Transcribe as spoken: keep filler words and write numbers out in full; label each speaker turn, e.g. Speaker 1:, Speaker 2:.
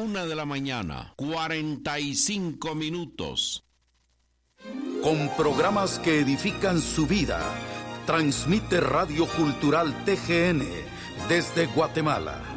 Speaker 1: una de la mañana, cuarenta y cinco minutos.
Speaker 2: Con programas que edifican su vida, transmite Radio Cultural T G N desde Guatemala.